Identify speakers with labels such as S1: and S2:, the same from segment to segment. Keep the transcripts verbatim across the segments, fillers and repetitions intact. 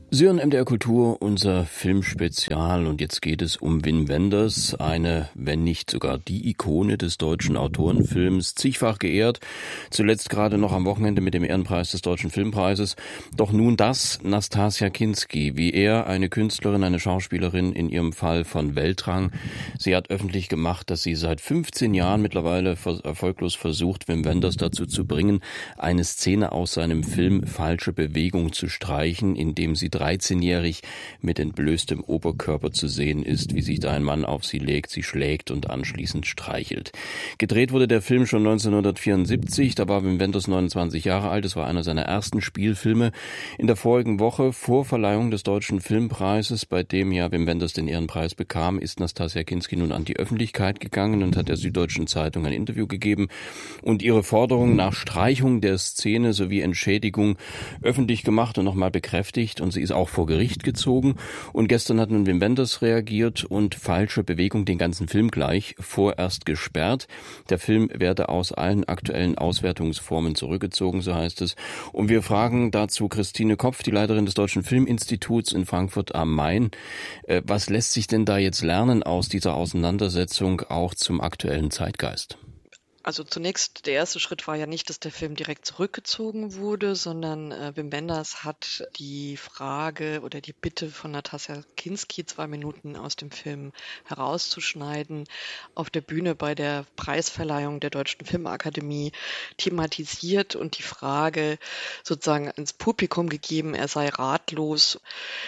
S1: Sie hören M D R Kultur, unser Filmspezial, und jetzt geht es um Wim Wenders, eine, wenn nicht sogar die Ikone des deutschen Autorenfilms, zigfach geehrt, zuletzt gerade noch am Wochenende mit dem Ehrenpreis des Deutschen Filmpreises. Doch nun das, Nastassja Kinski, wie er, eine Künstlerin, eine Schauspielerin, in ihrem Fall von Weltrang. Sie hat öffentlich gemacht, dass sie seit fünfzehn Jahren mittlerweile erfolglos versucht, Wim Wenders dazu zu bringen, eine Szene aus seinem Film Falsche Bewegung zu streichen, indem sie dreizehnjährig mit entblößtem Oberkörper zu sehen ist, wie sich da ein Mann auf sie legt, sie schlägt und anschließend streichelt. Gedreht wurde der Film schon neunzehnhundertvierundsiebzig, da war Wim Wenders neunundzwanzig Jahre alt, es war einer seiner ersten Spielfilme. In der vorigen Woche, vor Verleihung des Deutschen Filmpreises, bei dem ja Wim Wenders den Ehrenpreis bekam, ist Nastassja Kinski nun an die Öffentlichkeit gegangen und hat der Süddeutschen Zeitung ein Interview gegeben und ihre Forderung nach Streichung der Szene sowie Entschädigung öffentlich gemacht und nochmal bekräftigt, und sie ist auch vor Gericht gezogen. Und gestern hat nun Wim Wenders reagiert und Falsche Bewegung, den ganzen Film gleich, vorerst gesperrt. Der Film werde aus allen aktuellen Auswertungsformen zurückgezogen, so heißt es. Und wir fragen dazu Christine Kopf, die Leiterin des Deutschen Filminstituts in Frankfurt am Main. Was lässt sich denn da jetzt lernen aus dieser Auseinandersetzung auch zum aktuellen Zeitgeist?
S2: Also zunächst, der erste Schritt war ja nicht, dass der Film direkt zurückgezogen wurde, sondern äh, Wim Wenders hat die Frage oder die Bitte von Nastassja Kinski, zwei Minuten aus dem Film herauszuschneiden, auf der Bühne bei der Preisverleihung der Deutschen Filmakademie thematisiert und die Frage sozusagen ins Publikum gegeben, er sei ratlos,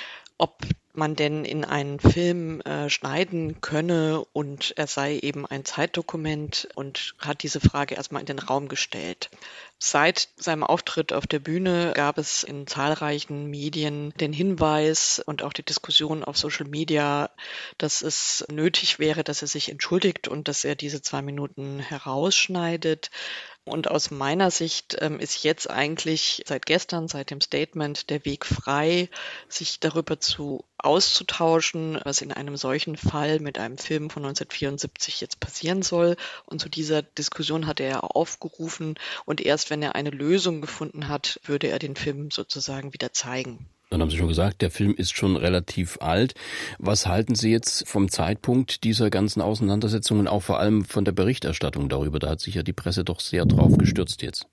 S2: ob man denn in einen Film äh, schneiden könne, und er sei eben ein Zeitdokument, und hat diese Frage erstmal in den Raum gestellt. Seit seinem Auftritt auf der Bühne gab es in zahlreichen Medien den Hinweis und auch die Diskussion auf Social Media, dass es nötig wäre, dass er sich entschuldigt und dass er diese zwei Minuten herausschneidet. Und aus meiner Sicht ähm, ist jetzt eigentlich seit gestern, seit dem Statement, der Weg frei, sich darüber zu auszutauschen, was in einem solchen Fall mit einem Film von neunzehnhundertvierundsiebzig jetzt passieren soll. Und zu dieser Diskussion hat er aufgerufen, und erst wenn er eine Lösung gefunden hat, würde er den Film sozusagen wieder zeigen.
S1: Dann haben Sie schon gesagt, der Film ist schon relativ alt. Was halten Sie jetzt vom Zeitpunkt dieser ganzen Auseinandersetzungen, auch vor allem von der Berichterstattung darüber? Da hat sich ja die Presse doch sehr drauf gestürzt jetzt.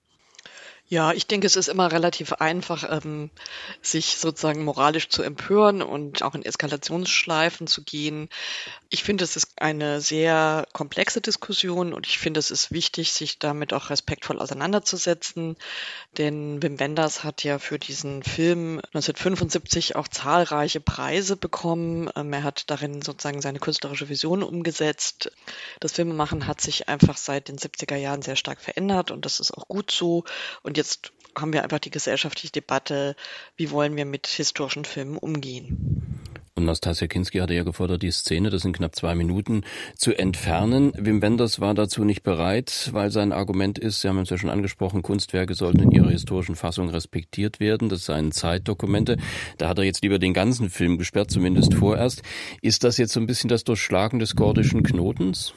S2: Ja, ich denke, es ist immer relativ einfach, ähm, sich sozusagen moralisch zu empören und auch in Eskalationsschleifen zu gehen. Ich finde, es ist eine sehr komplexe Diskussion, und ich finde, es ist wichtig, sich damit auch respektvoll auseinanderzusetzen. Denn Wim Wenders hat ja für diesen Film neunzehnhundertfünfundsiebzig auch zahlreiche Preise bekommen. Ähm, er hat darin sozusagen seine künstlerische Vision umgesetzt. Das Filmemachen hat sich einfach seit den siebziger Jahren sehr stark verändert, und das ist auch gut so. Und jetzt haben wir einfach die gesellschaftliche Debatte, wie wollen wir mit historischen Filmen umgehen.
S1: Und Nastassja Kinski hatte ja gefordert, die Szene, das sind knapp zwei Minuten, zu entfernen. Wim Wenders war dazu nicht bereit, weil sein Argument ist, Sie haben es ja schon angesprochen, Kunstwerke sollten in ihrer historischen Fassung respektiert werden. Das seien Zeitdokumente. Da hat er jetzt lieber den ganzen Film gesperrt, zumindest vorerst. Ist das jetzt so ein bisschen das Durchschlagen des gordischen Knotens?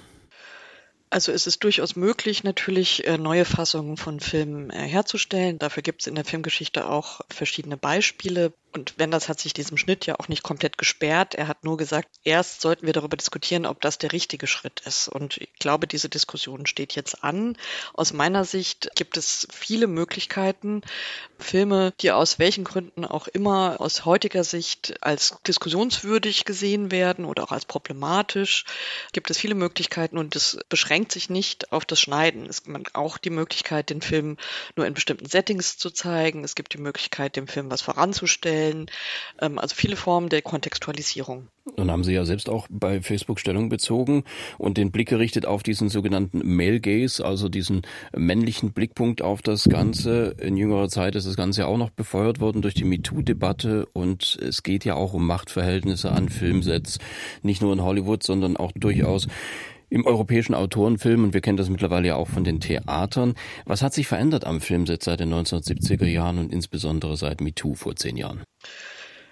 S2: Also es ist durchaus möglich, natürlich neue Fassungen von Filmen herzustellen. Dafür gibt es in der Filmgeschichte auch verschiedene Beispiele. Und Wenders hat sich diesem Schnitt ja auch nicht komplett gesperrt. Er hat nur gesagt, erst sollten wir darüber diskutieren, ob das der richtige Schritt ist. Und ich glaube, diese Diskussion steht jetzt an. Aus meiner Sicht gibt es viele Möglichkeiten, Filme, die aus welchen Gründen auch immer aus heutiger Sicht als diskussionswürdig gesehen werden oder auch als problematisch, gibt es viele Möglichkeiten, und das beschränkt sich nicht auf das Schneiden. Es gibt auch die Möglichkeit, den Film nur in bestimmten Settings zu zeigen. Es gibt die Möglichkeit, dem Film was voranzustellen. Also viele Formen der Kontextualisierung.
S1: Nun haben Sie ja selbst auch bei Facebook Stellung bezogen und den Blick gerichtet auf diesen sogenannten Male Gaze, also diesen männlichen Blickpunkt auf das Ganze. In jüngerer Zeit ist das Ganze ja auch noch befeuert worden durch die MeToo-Debatte, und es geht ja auch um Machtverhältnisse an Filmsets, nicht nur in Hollywood, sondern auch durchaus im europäischen Autorenfilm, und wir kennen das mittlerweile ja auch von den Theatern. Was hat sich verändert am Filmset seit den neunzehnhundertsiebziger Jahren und insbesondere seit MeToo vor zehn Jahren?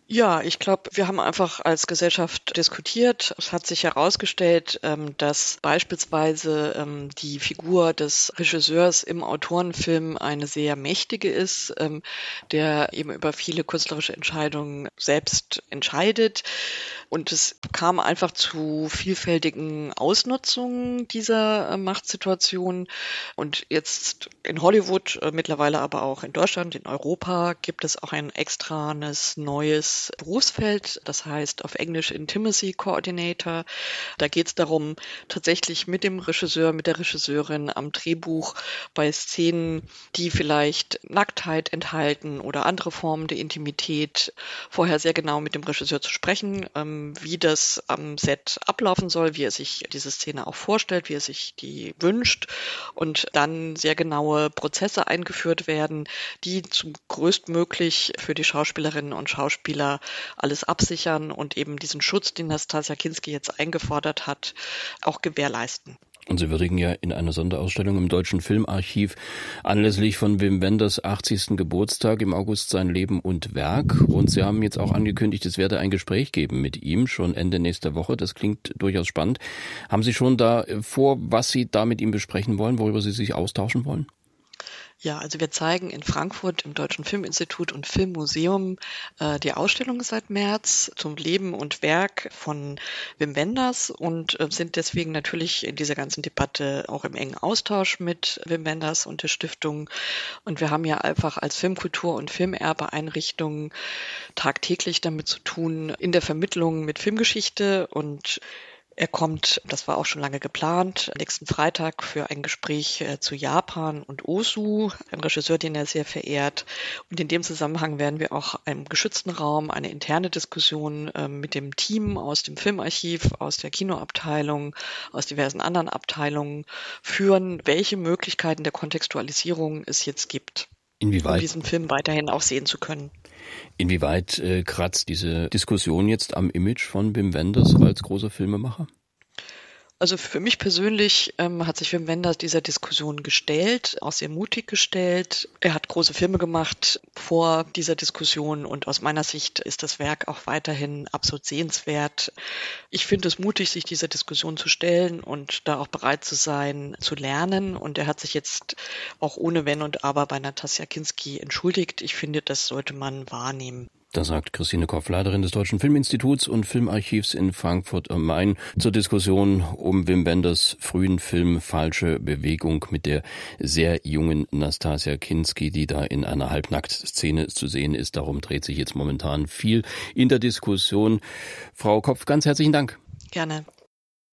S2: Ja, ich glaube, wir haben einfach als Gesellschaft diskutiert. Es hat sich herausgestellt, ähm, dass beispielsweise ähm, die Figur des Regisseurs im Autorenfilm eine sehr mächtige ist, ähm, der eben über viele künstlerische Entscheidungen selbst entscheidet. Und es kam einfach zu vielfältigen Ausnutzungen dieser äh, Machtsituation. Und jetzt in Hollywood, äh, mittlerweile aber auch in Deutschland, in Europa, gibt es auch ein extranes neues Berufsfeld, das heißt auf Englisch Intimacy Coordinator. Da geht es darum, tatsächlich mit dem Regisseur, mit der Regisseurin am Drehbuch bei Szenen, die vielleicht Nacktheit enthalten oder andere Formen der Intimität, vorher sehr genau mit dem Regisseur zu sprechen, ähm, wie das am Set ablaufen soll, wie er sich diese Szene auch vorstellt, wie er sich die wünscht und dann sehr genaue Prozesse eingeführt werden, die zum größtmöglich für die Schauspielerinnen und Schauspieler alles absichern und eben diesen Schutz, den Nastassja Kinski jetzt eingefordert hat, auch gewährleisten.
S1: Und Sie würdigen ja in einer Sonderausstellung im Deutschen Filmarchiv anlässlich von Wim Wenders achtzigsten Geburtstag im August sein Leben und Werk. Und Sie haben jetzt auch angekündigt, es werde ein Gespräch geben mit ihm schon Ende nächster Woche. Das klingt durchaus spannend. Haben Sie schon da vor, was Sie da mit ihm besprechen wollen, worüber Sie sich austauschen wollen?
S2: Ja, also wir zeigen in Frankfurt im Deutschen Filminstitut und Filmmuseum äh, die Ausstellung seit März zum Leben und Werk von Wim Wenders und äh, sind deswegen natürlich in dieser ganzen Debatte auch im engen Austausch mit Wim Wenders und der Stiftung. Und wir haben ja einfach als Filmkultur- und Filmerbe-Einrichtung tagtäglich damit zu tun, in der Vermittlung mit Filmgeschichte, und er kommt, das war auch schon lange geplant, nächsten Freitag für ein Gespräch äh, zu Japan und Ozu, ein Regisseur, den er sehr verehrt. Und in dem Zusammenhang werden wir auch im geschützten Raum eine interne Diskussion äh, mit dem Team aus dem Filmarchiv, aus der Kinoabteilung, aus diversen anderen Abteilungen führen, welche Möglichkeiten der Kontextualisierung es jetzt gibt,
S1: Inwieweit?
S2: um diesen Film weiterhin auch sehen zu können.
S1: Inwieweit äh, kratzt diese Diskussion jetzt am Image von Wim Wenders als großer Filmemacher?
S2: Also für mich persönlich ähm, hat sich Wim Wenders dieser Diskussion gestellt, auch sehr mutig gestellt. Er hat große Filme gemacht vor dieser Diskussion und aus meiner Sicht ist das Werk auch weiterhin absolut sehenswert. Ich finde es mutig, sich dieser Diskussion zu stellen und da auch bereit zu sein, zu lernen. Und er hat sich jetzt auch ohne Wenn und Aber bei Nastassja Kinski entschuldigt. Ich finde, das sollte man wahrnehmen.
S1: Das sagt Christine Koff, Leiterin des Deutschen Filminstituts und Filmarchivs in Frankfurt am Main, zur Diskussion um Wim Wenders frühen Film Falsche Bewegung mit der sehr jungen Nastassja Kinski, die da in einer Halbnackt-Szene zu sehen ist. Darum dreht sich jetzt momentan viel in der Diskussion. Frau Koff, ganz herzlichen Dank.
S2: Gerne.